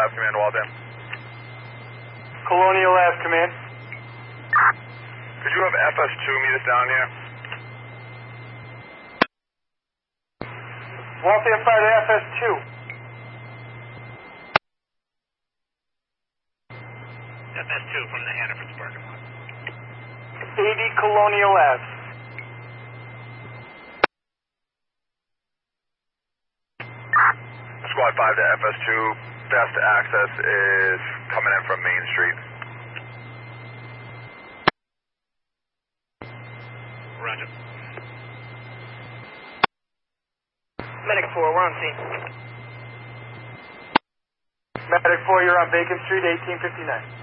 Labs, Command Walden. Colonial Labs, Command. Could you have FS2 meet us down here? Waltham 5 to FS2. FS2 from the Hannaford's parking lot. 80 Colonial Labs. Squad 5 to FS2, best access is coming in from Main Street. Roger. Medic 4, we're on scene. Medic 4, you're on Bacon Street, 1859.